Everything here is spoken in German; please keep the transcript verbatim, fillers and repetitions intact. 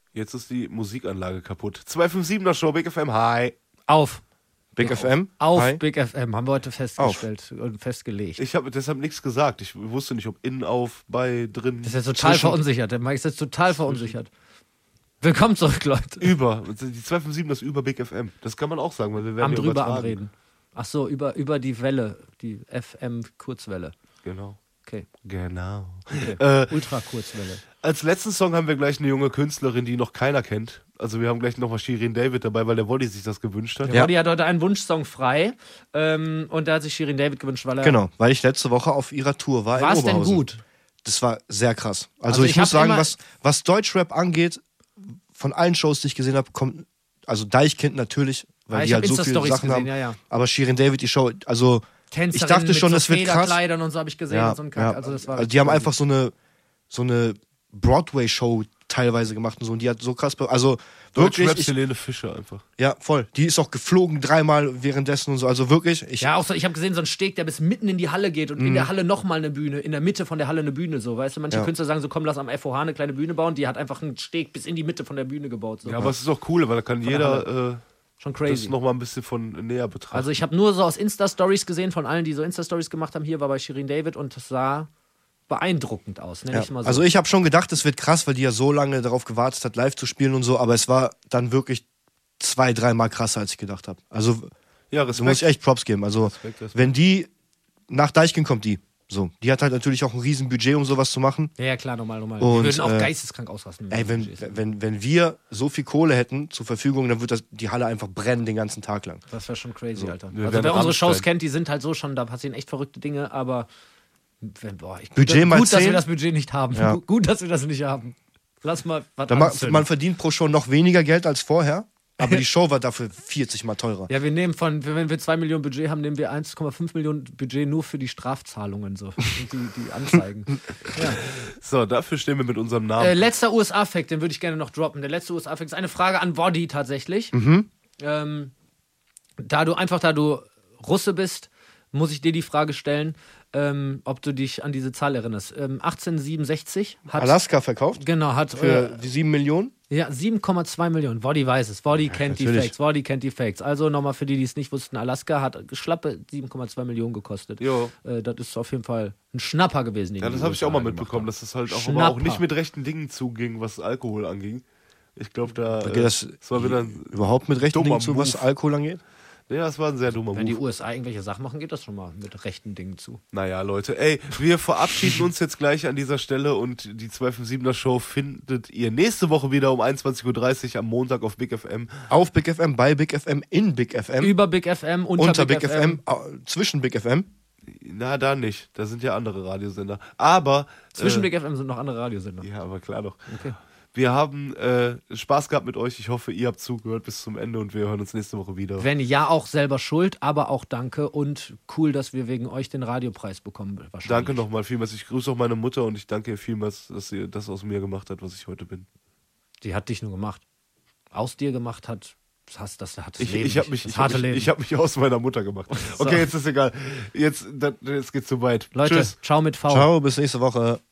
Jetzt ist die Musikanlage kaputt. zwei fünf siebener Show, Big F M, hi. Auf. Big F M? Auf Hi. Big F M, haben wir heute festgestellt Auf. und festgelegt. Ich habe deshalb nichts gesagt. Ich wusste nicht, ob innen, auf, bei, drin. Das ist jetzt total zwischen. verunsichert. Der Mike ist jetzt total verunsichert. Willkommen zurück, Leute. Über. Die zwei fünf sieben, das ist über Big F M. Das kann man auch sagen, weil wir werden Am ja drüber übertragen. am Reden. Ach so, über, über die Welle, die F M-Kurzwelle. Genau. Okay. Genau. okay. Äh, Ultra-Kurzwelle. Als letzten Song haben wir gleich eine junge Künstlerin, die noch keiner kennt. Also wir haben gleich nochmal Shirin David dabei, weil der Wolli sich das gewünscht hat. Der Wolli hat heute einen Wunschsong frei ähm, und da hat sich Shirin David gewünscht, weil er... Genau, weil ich letzte Woche auf ihrer Tour war. War in es denn Oberhausen. gut? Das war sehr krass. Also, Also ich, ich muss hab sagen, immer- was, was Deutschrap angeht, von allen Shows, die ich gesehen habe, kommt, also Deichkind natürlich, weil Ja, ich die hab halt so viele Insta-Stories Sachen gesehen, haben. ja, ja. Aber Shirin David, die Show, also Tänzerin ich dachte schon, mit es so wird krass. Federkleidern und so habe ich gesehen Ja, und so ein Kack. ja. Also das war Also die haben einfach so eine, so eine Broadway-Show teilweise gemacht und so. Und die hat so krass, be- also wirklich, Deutschrap ich, Helene Fischer einfach. ja voll. Die ist auch geflogen dreimal währenddessen und so. Also wirklich, ich, Ja, auch so, ich habe gesehen, so ein Steg, der bis mitten in die Halle geht und in der Halle nochmal eine Bühne, in der Mitte von der Halle eine Bühne, so, weißt du? Manche Ja. Künstler sagen so, komm, lass am F O H eine kleine Bühne bauen, die hat einfach einen Steg bis in die Mitte von der Bühne gebaut, so. Ja, aber es ist auch cool, weil da kann der jeder äh, Schon das crazy. nochmal ein bisschen von näher betrachten. Also ich habe nur so aus Insta-Stories gesehen, von allen, die so Insta-Stories gemacht haben, hier war bei Shirin David und das sah beeindruckend aus, nenn ja. ich mal so. Also ich habe schon gedacht, es wird krass, weil die ja so lange darauf gewartet hat, live zu spielen und so. Aber es war dann wirklich zwei, dreimal krasser, als ich gedacht habe. Also ja, du musst Respekt. echt Props geben. Also Respekt, Respekt. wenn die nach Deichkind kommt, die so, die hat halt natürlich auch ein riesen Budget, um sowas zu machen. ja, ja, klar, normal, normal. Und, Die würden auch äh, geisteskrank ausrasten. Ey, wenn, wenn, wenn wir so viel Kohle hätten zur Verfügung, dann würde das die Halle einfach brennen den ganzen Tag lang. Das wäre schon crazy, Alter. wir Also werden wer unsere Shows Rammstein. kennt, die sind halt so schon, da passieren echt verrückte Dinge, aber wenn, boah, ich, Budget gut, mal gut dass wir zehn. das Budget nicht haben. Ja. Gut, gut, dass wir das nicht haben. Lass mal was Da ma- anzünden. man verdient pro Show noch weniger Geld als vorher, aber die Show war dafür vierzig mal teurer. Ja, wir nehmen von, wenn wir zwei Millionen Budget haben, nehmen wir eins Komma fünf Millionen Budget nur für die Strafzahlungen, so. Und die, die Anzeigen. Ja. So, dafür stehen wir mit unserem Namen. Äh, letzter U S A-Fact, den würde ich gerne noch droppen. Der letzte U S A-Fact ist eine Frage an Body tatsächlich. Mhm. Ähm, da du einfach, da du Russe bist, muss ich dir die Frage stellen, ähm, ob du dich an diese Zahl erinnerst. Ähm, achtzehnhundertsiebenundsechzig hat... Alaska verkauft Genau, hat... für Äh, die sieben Millionen. ja, sieben Komma zwei Millionen. Woddy weiß es. Woddy kennt die natürlich. Facts. Woddy kennt die Facts. Also nochmal für die, die es nicht wussten, Alaska hat schlappe sieben Komma zwei Millionen gekostet. Jo. Äh, das ist auf jeden Fall ein Schnapper gewesen. Den Ja, die das habe ich auch mal U S A mitbekommen, gemacht dass das halt auch, Schnapper. aber auch nicht mit rechten Dingen zuging, was Alkohol anging. Ich glaube, da, Geht äh, das das war wieder ein, überhaupt mit rechten dummer Dingen zu, was Move. Alkohol angeht? ja, das war ein sehr dummer haben. Wenn die Move. U S A irgendwelche Sachen machen, geht das schon mal mit rechten Dingen zu. Naja, Leute, ey, wir verabschieden uns jetzt gleich an dieser Stelle und die zwei fünf siebener Show findet ihr nächste Woche wieder um einundzwanzig Uhr dreißig am Montag auf Big F M. Auf Big F M, bei Big F M, in Big F M, Über Big F M, unter, unter Big F M, au- zwischen Big F M. Na, da nicht. Da sind ja andere Radiosender. Aber. Zwischen äh, Big F M sind noch andere Radiosender. Ja, aber klar doch. Okay. Wir haben äh, Spaß gehabt mit euch. Ich hoffe, ihr habt zugehört bis zum Ende und wir hören uns nächste Woche wieder. Wenn ja, auch selber schuld, aber auch danke und cool, dass wir wegen euch den Radiopreis bekommen. Wahrscheinlich. Danke nochmal vielmals. Ich grüße auch meine Mutter und ich danke ihr vielmals, dass sie das aus mir gemacht hat, was ich heute bin. Die hat dich nur gemacht. Aus dir gemacht hat, das, hast, das hat das Ich, Leben ich habe nicht. mich, das ich hab harte mich, Leben. ich hab mich aus meiner Mutter gemacht. So. Okay, jetzt ist egal. Jetzt, das, jetzt geht's zu weit. Leute, Tschüss. ciao mit V. Ciao, bis nächste Woche.